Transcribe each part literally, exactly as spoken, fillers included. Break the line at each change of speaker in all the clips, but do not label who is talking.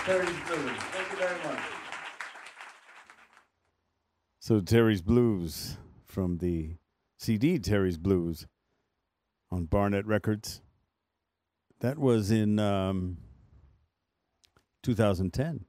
Terry's Blues. Thank you very much.
So Terry's Blues from the C D Terry's Blues on Barnett Records. That was in um, two thousand ten.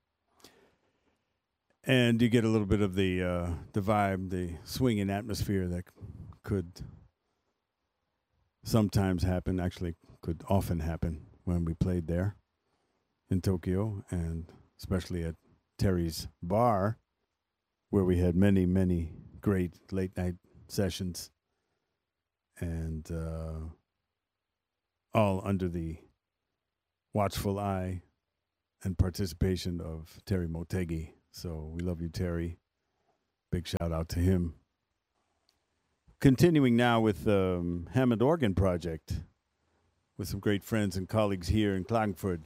And you get a little bit of the uh, the vibe, the swinging atmosphere that could sometimes happen, actually could often happen when we played there in Tokyo, and especially at Terry's Bar, where we had many, many great late night sessions, and uh, all under the watchful eye and participation of Terry Motegi. So we love you, Terry. Big shout out to him. Continuing now with the um, Hammond Organ Project with some great friends and colleagues here in Klagenfurt.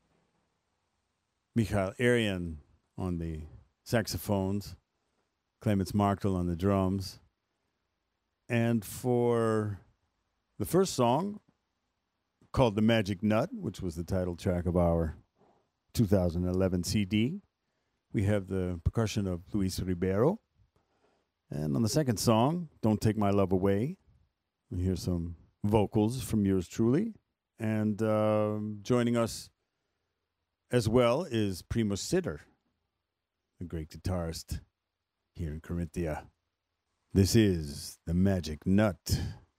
Michael Arian on the saxophones, Clemens Marktel on the drums. And for the first song, called The Magic Nut, which was the title track of our two thousand eleven C D, we have the percussion of Luis Ribeiro. And on the second song, Don't Take My Love Away, we hear some vocals from yours truly. And uh, joining us as well is Primo Sitter, a great guitarist here in Corinthia. This is The Magic Nut.